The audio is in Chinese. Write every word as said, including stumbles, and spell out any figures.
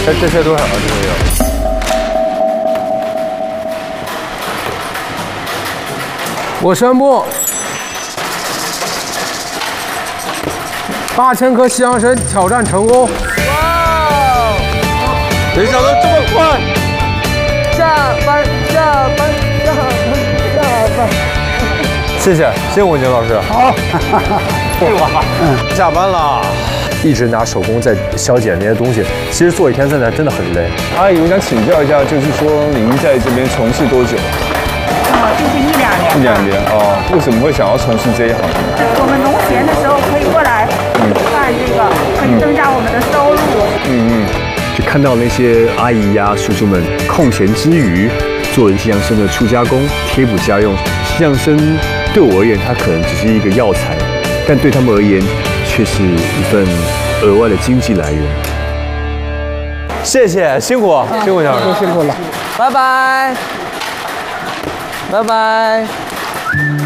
这这些多少？这些有。我宣布，八千颗西洋参挑战成功。哇！没想到这么快。下班，下班，下班，下班。谢谢，辛苦您老师。好，辛苦了。嗯，下班了。 一直拿手工在消解那些东西，其实做一天三菜真的很累。 阿姨，我想请教一下，就是说您在这边从事多久？ 哦，就是一两年。 一两年哦，为什么会想要从事这一行呢？ 我们农闲的时候可以过来干这个，可以增加我们的收入。 嗯嗯。 就看到那些阿姨呀、叔叔们空闲之余做西洋参的初加工、贴补家用。西洋参对我而言，它可能只是一个药材，但对他们而言。 却是一份额外的经济来源。 谢谢，辛苦，辛苦小老师，辛苦了，拜拜，拜拜。